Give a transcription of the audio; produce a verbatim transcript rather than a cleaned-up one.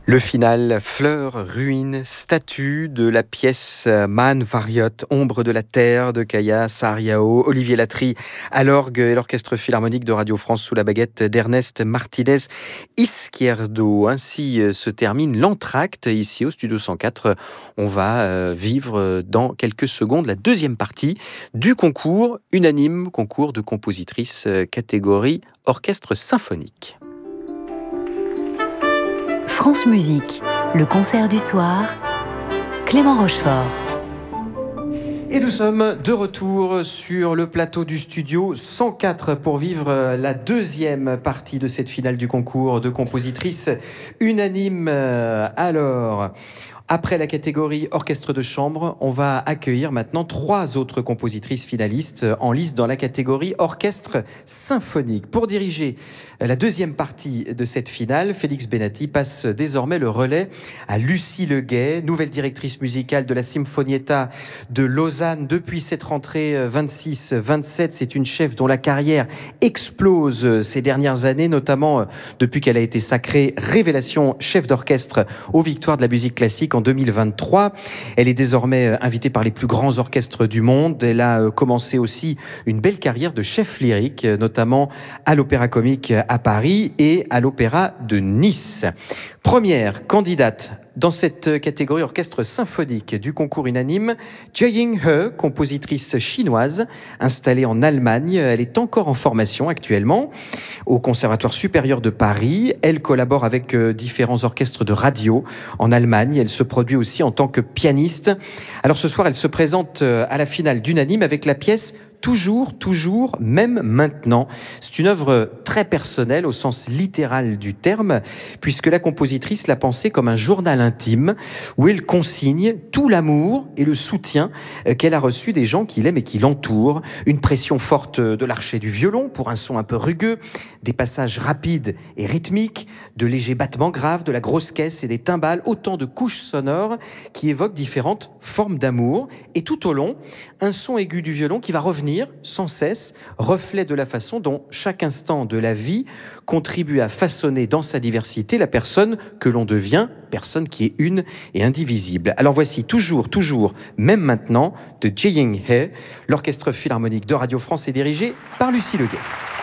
Le final, fleurs, ruines, statues de la pièce Man Variot, Ombre de la Terre de Kaya Sarriao, Olivier Latry à l'orgue et l'Orchestre Philharmonique de Radio France sous la baguette d'Ernest Martinez Izquierdo. Ainsi se termine l'entracte ici au Studio cent quatre. On va vivre dans quelques secondes la deuxième partie du concours unanime, concours de compositrices catégorie orchestre symphonique. France Musique, le concert du soir, Clément Rochefort. Et nous sommes de retour sur le plateau du Studio cent quatre pour vivre la deuxième partie de cette finale du concours de compositrices unanime. Alors, après la catégorie orchestre de chambre, on va accueillir maintenant trois autres compositrices finalistes en lice dans la catégorie orchestre symphonique. Pour diriger la deuxième partie de cette finale, Félix Benatti passe désormais le relais à Lucie Leguet, nouvelle directrice musicale de la Sinfonietta de Lausanne depuis cette rentrée vingt-six vingt-sept. C'est une chef dont la carrière explose ces dernières années, notamment depuis qu'elle a été sacrée révélation chef d'orchestre aux Victoires de la musique classique en deux mille vingt-trois. Elle est désormais invitée par les plus grands orchestres du monde. Elle a commencé aussi une belle carrière de chef lyrique, notamment à l'Opéra Comique à Paris et à l'Opéra de Nice. Première candidate dans cette catégorie orchestre symphonique du concours unanime, Jiaying He, compositrice chinoise, installée en Allemagne. Elle est encore en formation actuellement au Conservatoire supérieur de Paris. Elle collabore avec différents orchestres de radio en Allemagne. Elle se produit aussi en tant que pianiste. Alors ce soir, elle se présente à la finale d'unanime avec la pièce Toujours, toujours, même maintenant. C'est une œuvre très personnelle au sens littéral du terme, puisque la compositrice l'a pensée comme un journal intime où elle consigne tout l'amour et le soutien qu'elle a reçu des gens qui l'aiment et qui l'entourent. Une pression forte de l'archet du violon pour un son un peu rugueux, des passages rapides et rythmiques, de légers battements graves, de la grosse caisse et des timbales, autant de couches sonores qui évoquent différentes formes d'amour. Et tout au long, un son aigu du violon qui va revenir sans cesse, reflet de la façon dont chaque instant de la vie contribue à façonner dans sa diversité la personne que l'on devient, personne qui est une et indivisible. Alors voici toujours, toujours, même maintenant, de Jiaying He. L'Orchestre Philharmonique de Radio France est dirigé par Lucie Leguet.